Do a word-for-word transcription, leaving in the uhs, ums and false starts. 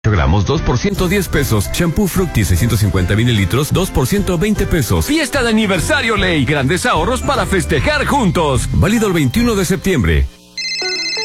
gramos, dos por ciento diez pesos. Shampoo Fructis seiscientos cincuenta mililitros, dos por ciento veinte pesos. Fiesta de aniversario Ley. Grandes ahorros para festejar juntos. Válido el veintiuno de septiembre.